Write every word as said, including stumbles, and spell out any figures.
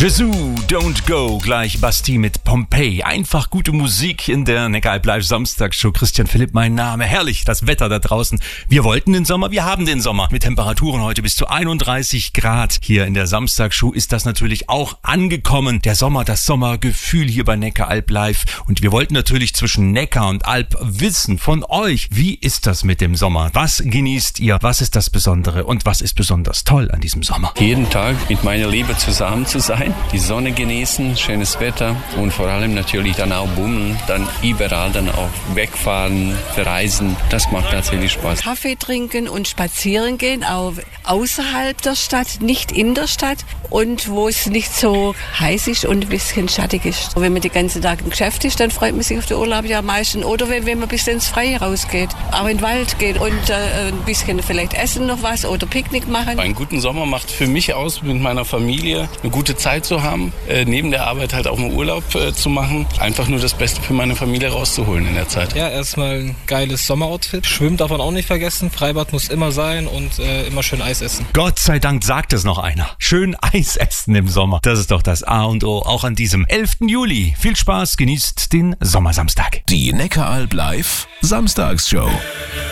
Jesus, Don't Go, gleich Basti mit Pompeii. Einfach gute Musik in der Neckaralb Live Samstagsshow. Christian Philipp, mein Name. Herrlich, das Wetter da draußen. Wir wollten den Sommer, wir haben den Sommer. Mit Temperaturen heute bis zu einunddreißig Grad. Hier in der Samstagsshow ist das natürlich auch angekommen. Der Sommer, das Sommergefühl hier bei Neckaralb Live. Und wir wollten natürlich zwischen Neckar und Alb wissen von euch, wie ist das mit dem Sommer? Was genießt ihr? Was ist das Besondere? Und was ist besonders toll an diesem Sommer? Jeden Tag mit meiner Liebe zusammen zu sein, die Sonne genießen, schönes Wetter und vor allem natürlich dann auch bummeln, dann überall dann auch wegfahren, verreisen. Das macht tatsächlich Spaß. Kaffee trinken und spazieren gehen, auch außerhalb der Stadt, nicht in der Stadt und wo es nicht so heiß ist und ein bisschen schattig ist. Wenn man den ganzen Tag im Geschäft ist, dann freut man sich auf den Urlaub ja am meisten. Oder wenn, wenn man bis ins Freie rausgeht, auch in den Wald geht und äh, ein bisschen vielleicht essen noch was oder Picknick machen. Einen guten Sommer macht für mich aus, mit meiner Familie eine gute Zeit zu haben, äh, neben der Arbeit halt auch einen Urlaub äh, zu machen, einfach nur das Beste für meine Familie rauszuholen in der Zeit. Ja, erstmal ein geiles Sommeroutfit. Schwimmen darf man auch nicht vergessen, Freibad muss immer sein und äh, immer schön Eis essen. Gott sei Dank sagt es noch einer. Schön Eis essen im Sommer. Das ist doch das A und O, auch an diesem elften Juli. Viel Spaß, genießt den Sommersamstag. Die Neckaralb Live Samstagsshow.